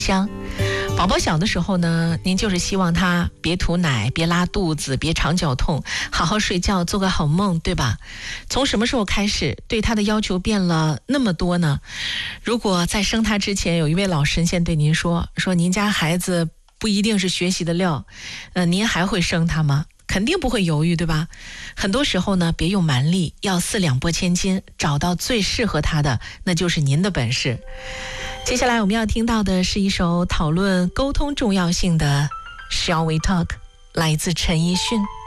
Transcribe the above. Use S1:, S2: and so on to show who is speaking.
S1: 香。宝宝小的时候呢，您就是希望他别吐奶，别拉肚子，别肠绞痛，好好睡觉，做个好梦，对吧？从什么时候开始对他的要求变了那么多呢？如果在生他之前有一位老神仙对您说您家孩子不一定是学习的料，您还会生他吗？肯定不会犹豫，对吧？很多时候呢，别用蛮力，要四两拨千斤，找到最适合他的，那就是您的本事。接下来我们要听到的是一首讨论沟通重要性的 Shall We Talk， 来自陈奕迅。